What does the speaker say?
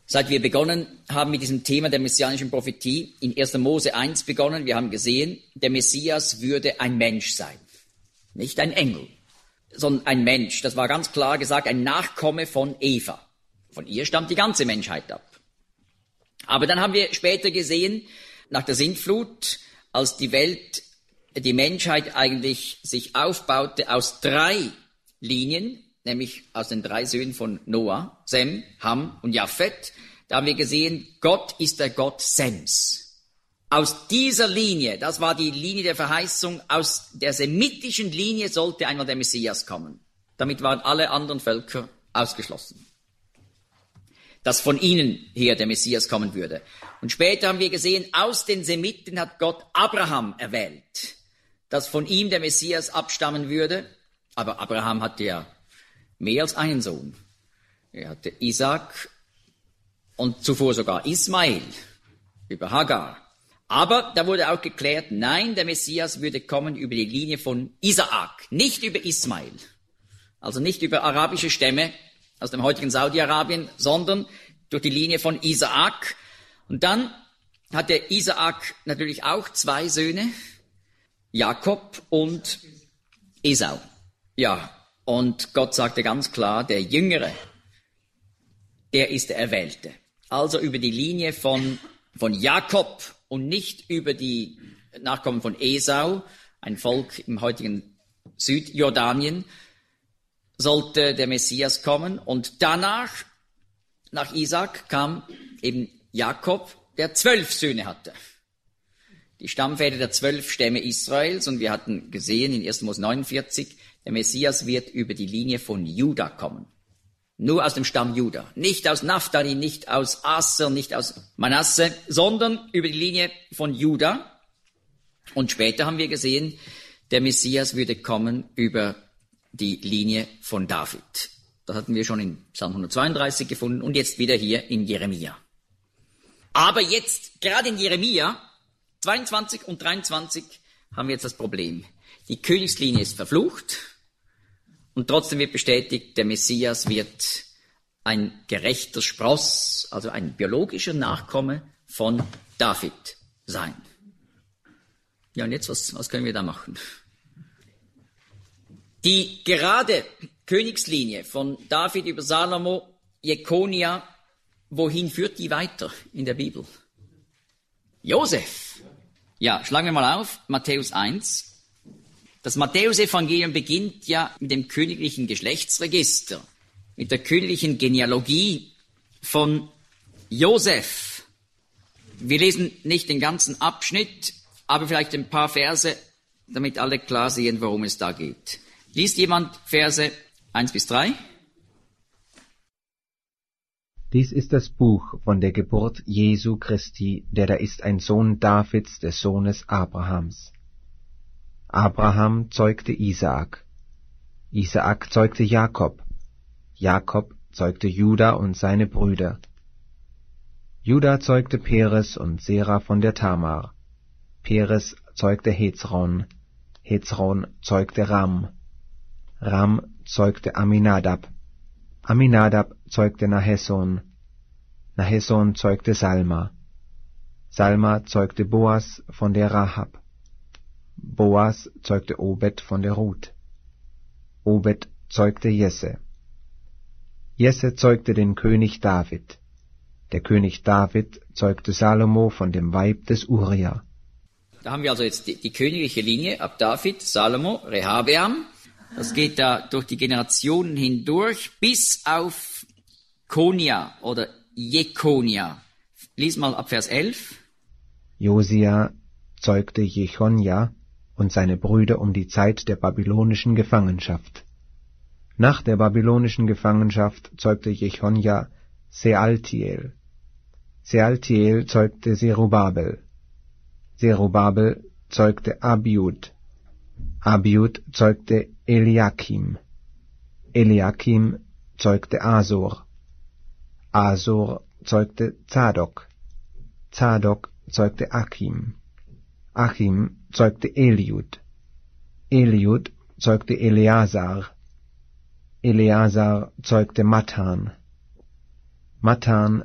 Seit wir begonnen haben mit diesem Thema der messianischen Prophetie, in 1. Mose 1 begonnen, wir haben gesehen, der Messias würde ein Mensch sein. Nicht ein Engel, sondern ein Mensch. Das war ganz klar gesagt, ein Nachkomme von Eva. Von ihr stammt die ganze Menschheit ab. Aber dann haben wir später gesehen, nach der Sintflut, als die Menschheit eigentlich sich aufbaute aus 3 Linien, nämlich aus den 3 Söhnen von Noah, Sem, Ham und Japhet, da haben wir gesehen, Gott ist der Gott Sems. Aus dieser Linie, das war die Linie der Verheißung, aus der semitischen Linie sollte einmal der Messias kommen. Damit waren alle anderen Völker ausgeschlossen. Dass von ihnen her der Messias kommen würde. Und später haben wir gesehen, aus den Semiten hat Gott Abraham erwählt, dass von ihm der Messias abstammen würde. Aber Abraham hatte ja mehr als einen Sohn. Er hatte Isaac und zuvor sogar Ismael über Hagar. Aber da wurde auch geklärt, nein, der Messias würde kommen über die Linie von Isaak, nicht über Ismael. Also nicht über arabische Stämme aus dem heutigen Saudi-Arabien, sondern durch die Linie von Isaak. Und dann hat der Isaak natürlich auch 2 Söhne, Jakob und Esau. Ja, und Gott sagte ganz klar, der Jüngere, der ist der Erwählte. Also über die Linie von Jakob und nicht über die Nachkommen von Esau, ein Volk im heutigen Südjordanien, sollte der Messias kommen. Und danach, nach Isaac, kam eben Jakob, der 12 Söhne hatte. Die Stammväter der 12 Stämme Israels. Und wir hatten gesehen in 1. Mose 49, der Messias wird über die Linie von Juda kommen. Nur aus dem Stamm Juda. Nicht aus Naphtali, nicht aus Aser, nicht aus Manasse, sondern über die Linie von Juda. Und später haben wir gesehen, der Messias würde kommen über die Linie von David. Das hatten wir schon in Psalm 132 gefunden und jetzt wieder hier in Jeremia. Aber jetzt, gerade in Jeremia 22 und 23, haben wir jetzt das Problem. Die Königslinie ist verflucht und trotzdem wird bestätigt, der Messias wird ein gerechter Spross, also ein biologischer Nachkomme von David sein. Ja, und jetzt, was können wir da machen? Die gerade Königslinie von David über Salomo, Jekonia, wohin führt die weiter in der Bibel? Josef. Ja, schlagen wir mal auf, Matthäus 1. Das Matthäus-Evangelium beginnt ja mit dem königlichen Geschlechtsregister, mit der königlichen Genealogie von Josef. Wir lesen nicht den ganzen Abschnitt, aber vielleicht ein paar Verse, damit alle klar sehen, worum es da geht. Liest jemand Verse 1 bis 3? Dies ist das Buch von der Geburt Jesu Christi, der da ist ein Sohn Davids, des Sohnes Abrahams. Abraham zeugte Isaak. Isaak zeugte Jakob. Jakob zeugte Juda und seine Brüder. Juda zeugte Peres und Sera von der Tamar. Peres zeugte Hezron. Hezron zeugte Ram. Ram zeugte Aminadab. Aminadab zeugte Nahesson. Nahesson zeugte Salma. Salma zeugte Boas von der Rahab. Boas zeugte Obed von der Ruth. Obed zeugte Jesse. Jesse zeugte den König David. Der König David zeugte Salomo von dem Weib des Uria. Da haben wir also jetzt die königliche Linie ab David, Salomo, Rehabeam. Das geht da durch die Generationen hindurch bis auf Konia oder Jekonia. Lies mal ab Vers 11. Josia zeugte Jechonja und seine Brüder um die Zeit der babylonischen Gefangenschaft. Nach der babylonischen Gefangenschaft zeugte Jechonja Sealtiel. Sealtiel zeugte Zerubabel. Zerubabel zeugte Abiud. Abiud zeugte Eliakim. Eliakim zeugte Asor. Asor zeugte Zadok. Zadok zeugte Achim. Achim zeugte Eliud. Eliud zeugte Eleazar. Eleazar zeugte Mathan. Mathan